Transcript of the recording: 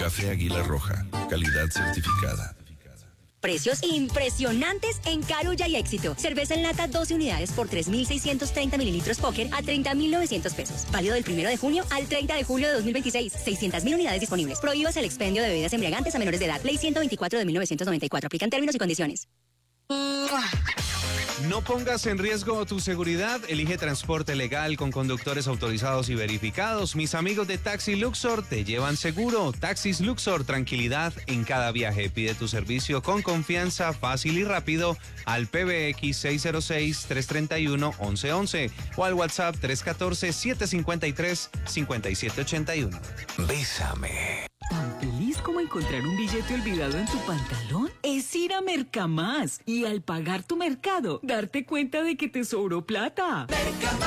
Café Águila Roja, calidad certificada. Precios impresionantes en Carulla y Éxito. Cerveza en lata 12 unidades por 3.630 mililitros Póker a 30.900 pesos. Válido del 1 de junio al 30 de julio de 2026. 600.000 unidades disponibles. Prohíbas el expendio de bebidas embriagantes a menores de edad. Ley 124 de 1994. Aplican términos y condiciones. No pongas en riesgo tu seguridad. Elige transporte legal con conductores autorizados y verificados. Mis amigos de Taxi Luxor te llevan seguro. Taxis Luxor, tranquilidad en cada viaje. Pide tu servicio con confianza, fácil y rápido al PBX 606-331-1111 o al WhatsApp 314-753-5781. Bésame. ¿Tan feliz como encontrar un billete olvidado en tu pantalón? Es ir a Mercamás y al pagar tu mercado, darte cuenta de que te sobró plata. Mercamás.